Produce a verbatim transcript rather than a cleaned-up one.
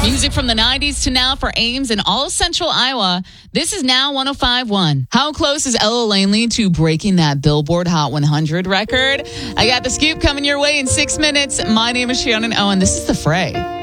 Music from the nineties to now for Ames and all central Iowa. This is Now one oh five point one. How close is Ella Langley to breaking that Billboard Hot one hundred record? I got the scoop coming your way in six minutes. My name is Shannon Owen. This is The Fray.